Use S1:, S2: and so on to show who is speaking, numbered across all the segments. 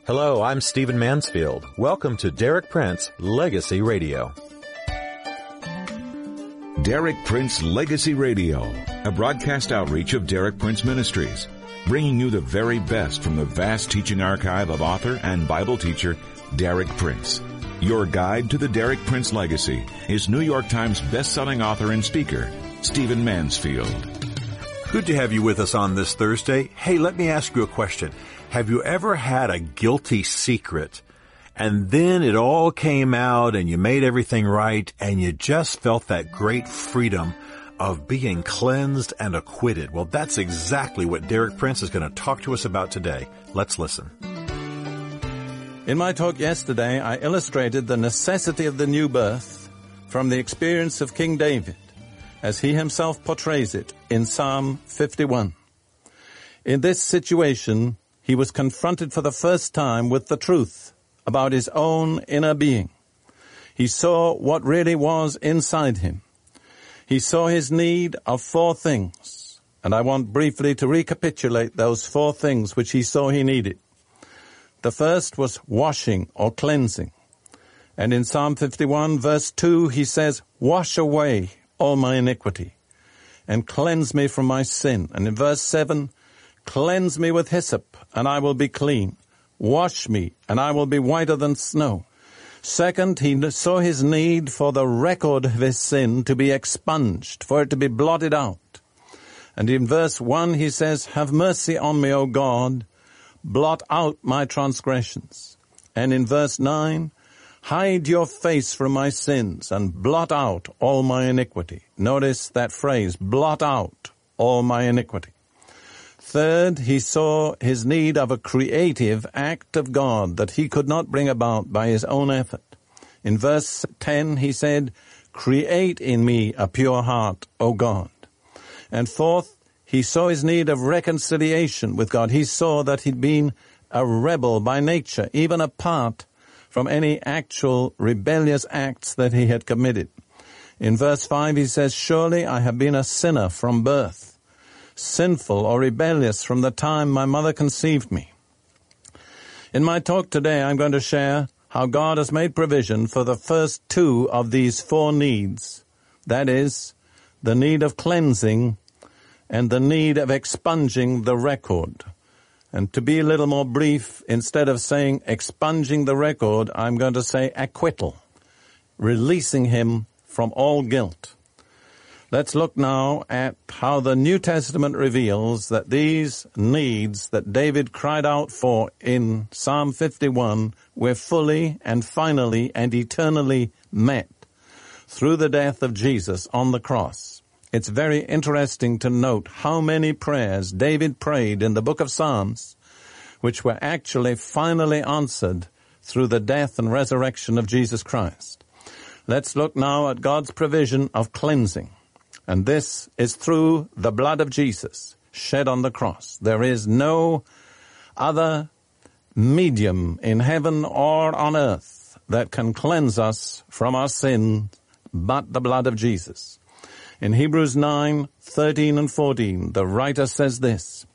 S1: Hello, I'm Stephen Mansfield. Welcome to Derek Prince Legacy Radio.
S2: Derek Prince Legacy Radio, a broadcast outreach of Derek Prince Ministries, bringing you the very best from the vast teaching archive of author and Bible teacher Derek Prince. Your guide to the Derek Prince legacy is New York Times best-selling author and speaker, Stephen Mansfield.
S3: Good to have you with us on this Thursday. Hey, let me ask you a question. Have you ever had a guilty secret and then it all came out and you made everything right and you just felt that great freedom of being cleansed and acquitted? Well, that's exactly what Derek Prince is going to talk to us about today. Let's listen.
S4: In my talk yesterday, I illustrated the necessity of the new birth from the experience of King David, as he himself portrays it in Psalm 51. In this situation, he was confronted for the first time with the truth about his own inner being. He saw what really was inside him. He saw his need of four things, and I want briefly to recapitulate those four things which he saw he needed. The first was washing or cleansing. And in Psalm 51, verse 2, he says, "Wash away all my iniquity and cleanse me from my sin." And in verse 7, "Cleanse me with hyssop, and I will be clean. Wash me, and I will be whiter than snow." Second, he saw his need for the record of his sin to be expunged, for it to be blotted out. And in verse 1, he says, "Have mercy on me, O God, blot out my transgressions." And in verse 9, "Hide your face from my sins and blot out all my iniquity." Notice that phrase, blot out all my iniquity. Third, he saw his need of a creative act of God that he could not bring about by his own effort. In verse 10, he said, "Create in me a pure heart, O God." And fourth, he saw his need of reconciliation with God. He saw that he'd been a rebel by nature, even apart from any actual rebellious acts that he had committed. In verse 5, he says, "Surely I have been a sinner from birth, sinful or rebellious from the time my mother conceived me." In my talk today, I'm going to share how God has made provision for the first two of these four needs. That is, the need of cleansing and the need of expunging the record. And to be a little more brief, instead of saying expunging the record, I'm going to say acquittal, releasing him from all guilt. Let's look now at how the New Testament reveals that these needs that David cried out for in Psalm 51 were fully and finally and eternally met through the death of Jesus on the cross. It's very interesting to note how many prayers David prayed in the book of Psalms which were actually finally answered through the death and resurrection of Jesus Christ. Let's look now at God's provision of cleansing. And this is through the blood of Jesus shed on the cross. There is no other medium in heaven or on earth that can cleanse us from our sin but the blood of Jesus. In Hebrews 9:13 and 14, the writer says this,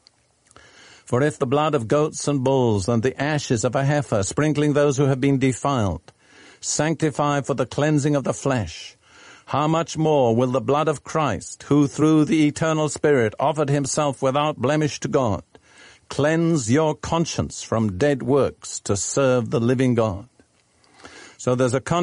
S4: "For if the blood of goats and bulls and the ashes of a heifer, sprinkling those who have been defiled, sanctify for the cleansing of the flesh, how much more will the blood of Christ, who through the eternal Spirit offered himself without blemish to God, cleanse your conscience from dead works to serve the living God?" So there's a